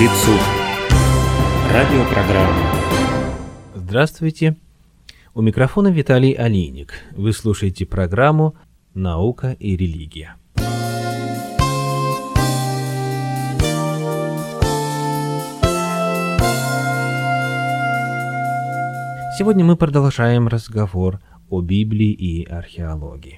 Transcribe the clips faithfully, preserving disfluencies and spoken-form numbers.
лицу». Радиопрограмма. Здравствуйте. У микрофона Виталий Алиник. Вы слушаете программу «Наука и религия». Сегодня мы продолжаем разговор о Библии и археологии.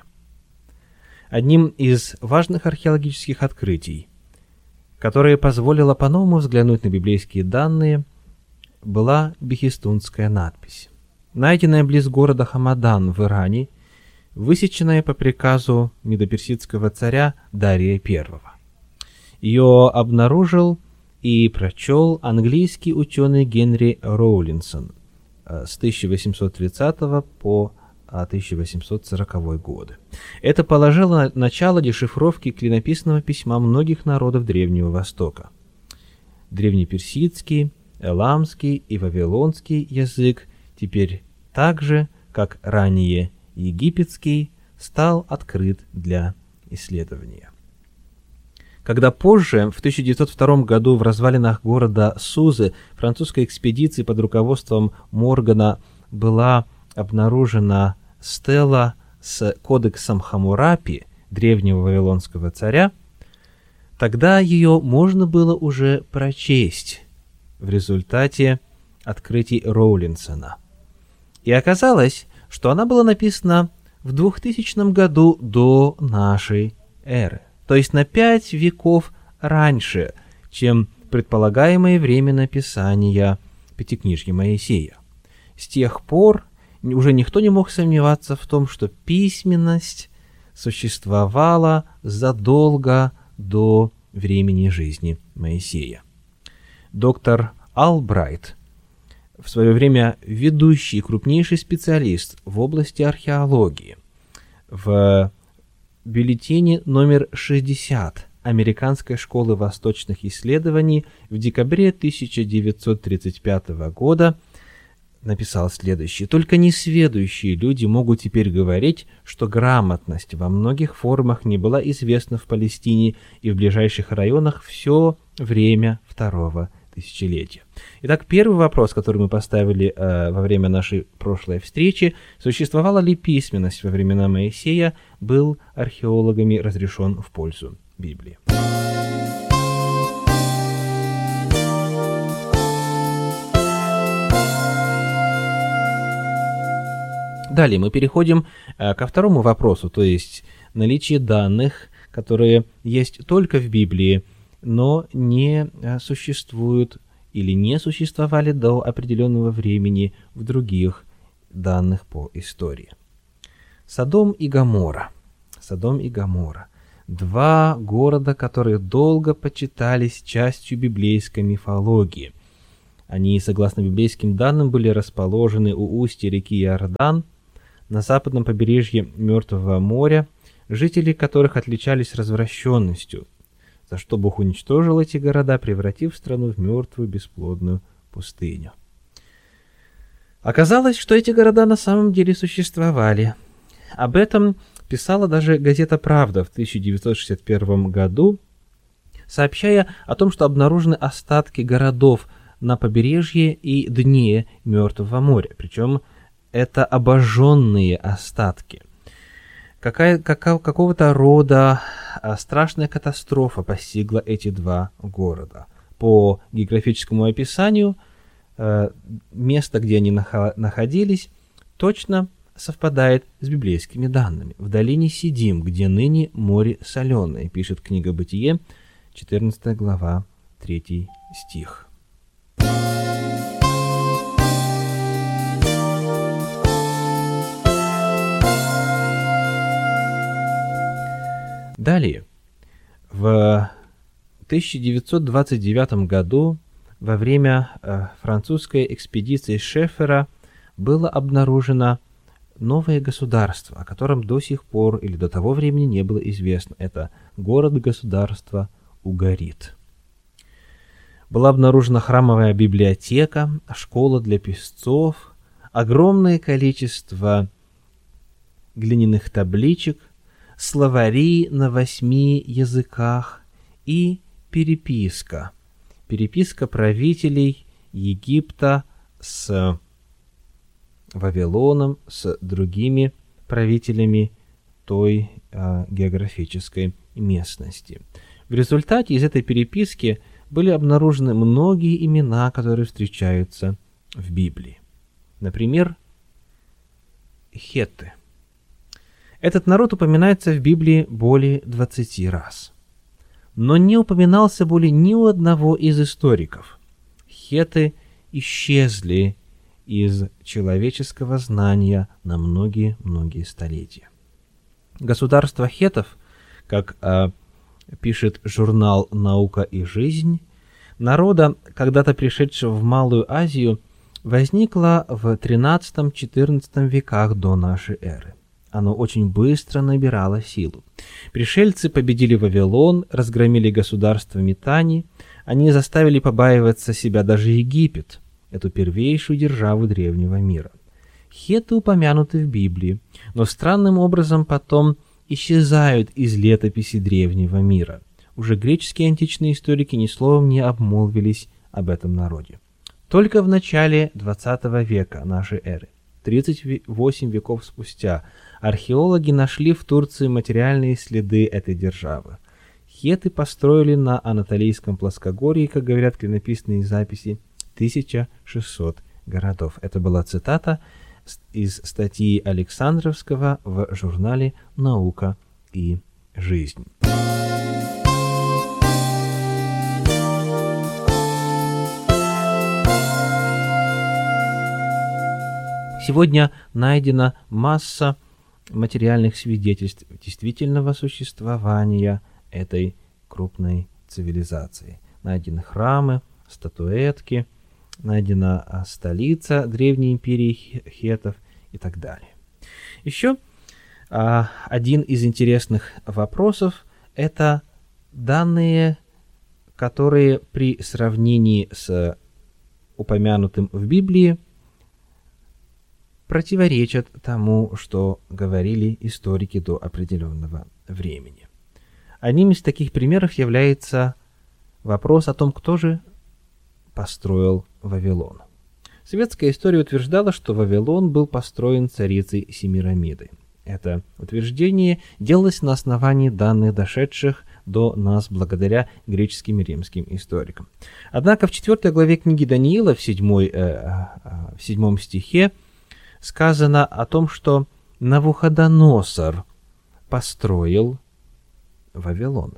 Одним из важных археологических открытий, которое позволило по-новому взглянуть на библейские данные, была бехистунская надпись, найденная близ города Хамадан в Иране, высеченная по приказу медоперсидского царя Дария Первого. Ее обнаружил и прочел английский ученый Генри Роулинсон с тысяча восемьсот тридцатого по тысяча восемьсот сороковой годы. Это положило начало дешифровке клинописного письма многих народов Древнего Востока. Древнеперсидский, эламский и вавилонский язык теперь так же, как ранее египетский, стал открыт для исследования. Когда позже, в тысяча девятьсот втором году, в развалинах города Сузы французской экспедиции под руководством Моргана была обнаружена стела с кодексом Хаммурапи, древнего вавилонского царя, тогда ее можно было уже прочесть в результате открытий Роулинсона. И оказалось, что она была написана в двухтысячном году до нашей эры, то есть на пять веков раньше, чем предполагаемое время написания Пятикнижья Моисея. С тех пор уже никто не мог сомневаться в том, что письменность существовала задолго до времени жизни Моисея. Доктор Албрайт, в свое время ведущий и крупнейший специалист в области археологии, в бюллетене номер шестьдесят Американской школы восточных исследований в декабре тысяча девятьсот тридцать пятого года написал следующее: «Только несведущие люди могут теперь говорить, что грамотность во многих формах не была известна в Палестине и в ближайших районах все время второго тысячелетия». Итак, первый вопрос, который мы поставили э, во время нашей прошлой встречи: существовала ли письменность во времена Моисея, был археологами разрешен в пользу Библии. Далее мы переходим э, ко второму вопросу, то есть наличие данных, которые есть только в Библии, но не э, существуют или не существовали до определенного времени в других данных по истории. Содом и Гоморра. Содом и Гоморра. Два города, которые долго почитались частью библейской мифологии. Они, согласно библейским данным, были расположены у устья реки Иордан, на западном побережье Мертвого моря, жители которых отличались развращенностью, за что Бог уничтожил эти города, превратив страну в мертвую бесплодную пустыню. Оказалось, что эти города на самом деле существовали. Об этом писала даже газета «Правда» в тысяча девятьсот шестьдесят первом году, сообщая о том, что обнаружены остатки городов на побережье и дне Мертвого моря, причем это обожженные остатки. Какая, какая, какого-то рода а, страшная катастрофа постигла эти два города. По географическому описанию, э, место, где они нах- находились, точно совпадает с библейскими данными. В долине Сидим, где ныне море соленое, пишет книга Бытие, четырнадцатая глава, третий стих. Далее, в тысяча девятьсот двадцать девятом году, во время э, французской экспедиции Шеффера, было обнаружено новое государство, о котором до сих пор или до того времени не было известно. Это город-государство Угарит. Была обнаружена храмовая библиотека, школа для песцов, огромное количество глиняных табличек, словари на восьми языках и переписка переписка правителей Египта с Вавилоном, с другими правителями той э, географической местности. В результате из этой переписки были обнаружены многие имена, которые встречаются в Библии. Например, хетты. Этот народ упоминается в Библии более двадцати раз, но не упоминался более ни у одного из историков. Хетты исчезли из человеческого знания на многие-многие столетия. Государство хеттов, как э, пишет журнал «Наука и жизнь», народа, когда-то пришедшего в Малую Азию, возникло в тринадцатом-четырнадцатом веках до нашей эры. Оно очень быстро набирало силу. Пришельцы победили Вавилон, разгромили государство Митани, они заставили побаиваться себя даже Египет, эту первейшую державу древнего мира. Хетты упомянуты в Библии, но странным образом потом исчезают из летописи древнего мира. Уже греческие античные историки ни словом не обмолвились об этом народе. Только в начале двадцатого века нашей эры, тридцать восемь веков спустя, археологи нашли в Турции материальные следы этой державы. Хетты построили на Анатолийском плоскогорье, как говорят клинописные записи, тысяча шестьсот городов. Это была цитата из статьи Александровского в журнале «Наука и жизнь». Сегодня найдена масса материальных свидетельств действительного существования этой крупной цивилизации. Найдены храмы, статуэтки, найдена столица древней империи хеттов и так далее. Еще а, один из интересных вопросов – это данные, которые при сравнении с упомянутым в Библии противоречат тому, что говорили историки до определенного времени. Одним из таких примеров является вопрос о том, кто же построил Вавилон. Светская история утверждала, что Вавилон был построен царицей Семирамидой. Это утверждение делалось на основании данных, дошедших до нас благодаря греческим и римским историкам. Однако в четвёртой главе книги Даниила, в, седьмой, э, в седьмом стихе, сказано о том, что Навуходоносор построил Вавилон.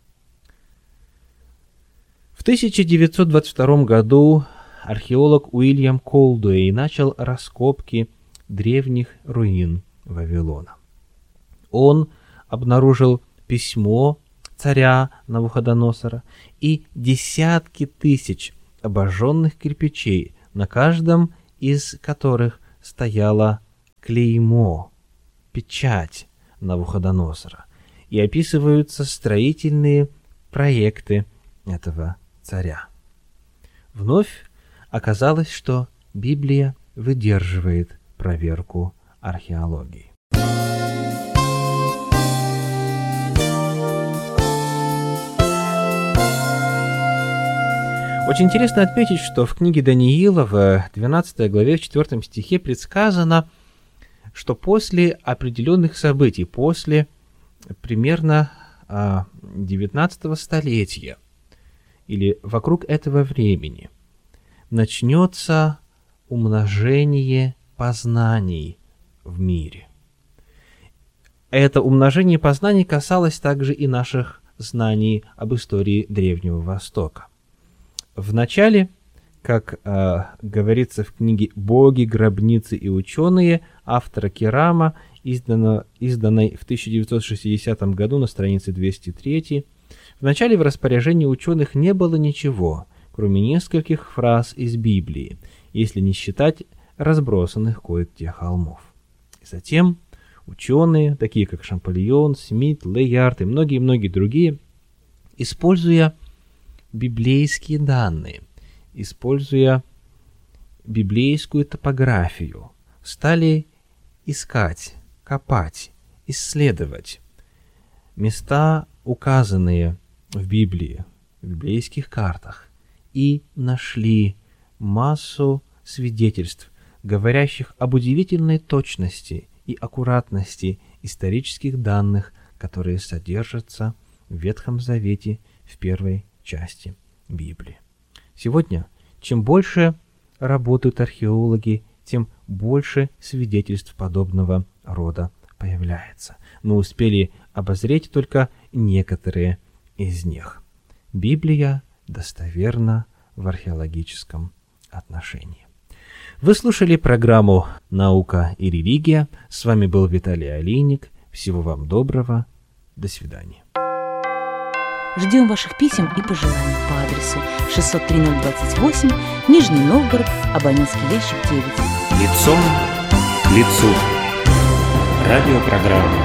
В тысяча девятьсот двадцать втором году археолог Уильям Колдуэй начал раскопки древних руин Вавилона. Он обнаружил письмо царя Навуходоносора и десятки тысяч обожженных кирпичей, на каждом из которых стояло клеймо, печать Навуходоносора, и описываются строительные проекты этого царя. Вновь оказалось, что Библия выдерживает проверку археологии. Очень интересно отметить, что в книге Даниила в двенадцатой главе, в четвёртом стихе предсказано, что после определенных событий, после примерно девятнадцатого столетия или вокруг этого времени, начнется умножение познаний в мире. Это умножение познаний касалось также и наших знаний об истории Древнего Востока. В начале, как э, говорится в книге «Боги, гробницы и ученые» автора Керама, издано, изданной в тысяча девятьсот шестидесятом году на странице двести три, в начале в распоряжении ученых не было ничего, кроме нескольких фраз из Библии, если не считать разбросанных кое-где холмов. И затем ученые, такие как Шампольон, Смит, Лейярд и многие-многие другие, используя библейские данные, используя библейскую топографию, стали искать, копать, исследовать места, указанные в Библии, в библейских картах, и нашли массу свидетельств, говорящих об удивительной точности и аккуратности исторических данных, которые содержатся в Ветхом Завете в первой части Библии. Сегодня, чем больше работают археологи, тем больше свидетельств подобного рода появляется. Мы успели обозреть только некоторые из них. Библия достоверна в археологическом отношении. Вы слушали программу «Наука и религия». С вами был Виталий Алейник. Всего вам доброго. До свидания. Ждем ваших писем и пожеланий по адресу шестьсот три ноль двадцать восемь, Нижний Новгород, абонентский ящик девять. Лицом к лицу. Радиопрограмма.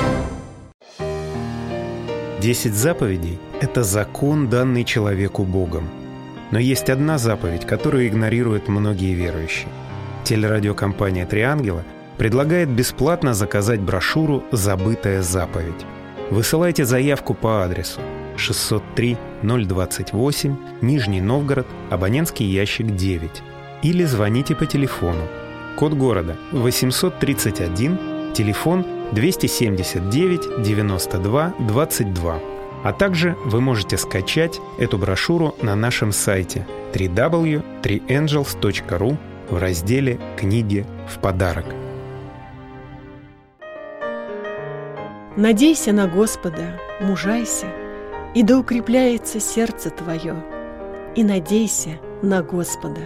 Десять заповедей – это закон, данный человеку Богом. Но есть одна заповедь, которую игнорируют многие верующие. Телерадиокомпания «Три ангела» предлагает бесплатно заказать брошюру «Забытая заповедь». Высылайте заявку по адресу шестьсот три ноль двадцать восемь, Нижний Новгород, абонентский ящик девять. Или звоните по телефону. Код города восемьсот тридцать один, телефон двести семьдесят девять девяносто два двадцать два. А также вы можете скачать эту брошюру на нашем сайте дабл ю дабл ю дабл ю точка три энджелс точка ру в разделе «Книги в подарок». Надейся на Господа, мужайся, и да укрепляется сердце твое, и надейся на Господа.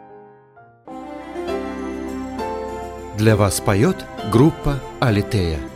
Для вас поет группа «Алитея».